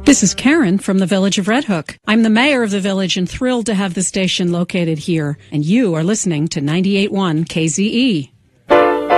This is Karen from the village of Red Hook. I'm the mayor of the village and thrilled to have the station located here. And you are listening to 98.1 KZE.